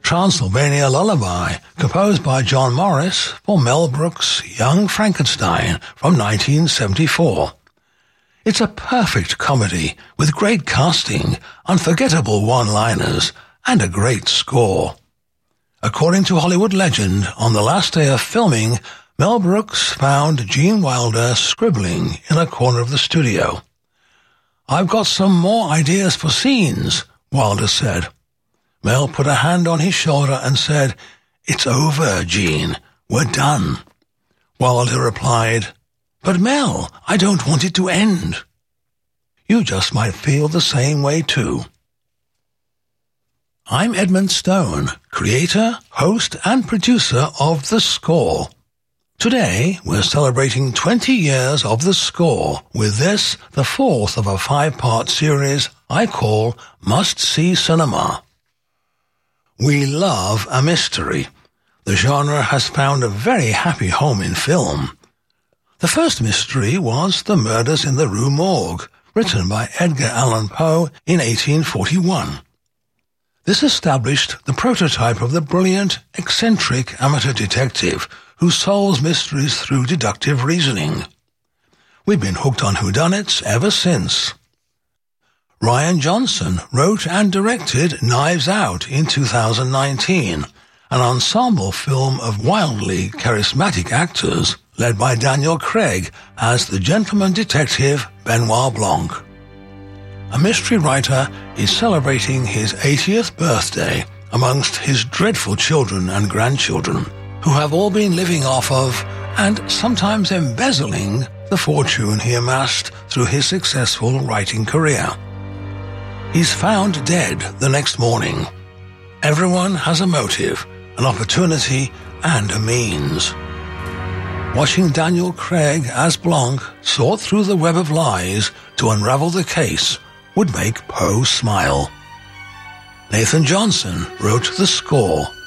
Transylvania Lullaby, composed by John Morris for Mel Brooks' Young Frankenstein from 1974. It's a perfect comedy with great casting, unforgettable one-liners, and a great score. According to Hollywood legend, on the last day of filming, Mel Brooks found Gene Wilder scribbling in a corner of the studio. "I've got some more ideas for scenes," Wilder said. Mel put a hand on his shoulder and said, "It's over, Gene. We're done." Wilder replied, "But Mel, I don't want it to end." You just might feel the same way too. I'm Edmund Stone, creator, host, and producer of The Score. Today, we're celebrating 20 years of The Score with this, the fourth of a 5-part series I call Must See Cinema. We love a mystery. The genre has found a very happy home in film. The first mystery was The Murders in the Rue Morgue, written by Edgar Allan Poe in 1841. This established the prototype of the brilliant, eccentric amateur detective who solves mysteries through deductive reasoning. We've been hooked on whodunits ever since. Rian Johnson wrote and directed Knives Out in 2019, an ensemble film of wildly charismatic actors led by Daniel Craig as the gentleman detective Benoit Blanc. A mystery writer is celebrating his 80th birthday amongst his dreadful children and grandchildren, who have all been living off of, and sometimes embezzling, the fortune he amassed through his successful writing career. He's found dead the next morning. Everyone has a motive, an opportunity, and a means. Watching Daniel Craig as Blanc sort through the web of lies to unravel the case would make Poe smile. Nathan Johnson wrote The Score,